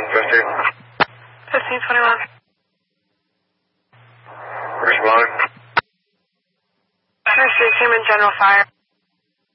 1521. Responding. I see a team in general fire.